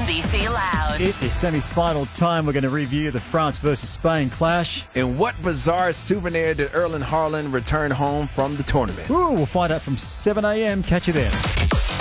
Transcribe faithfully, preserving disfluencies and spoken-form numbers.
N B C Loud. It is semi-final time. We're going to review the France versus Spain clash. And what bizarre souvenir did Erling Haaland return home from the tournament? Ooh, we'll find out from seven a.m. Catch you there.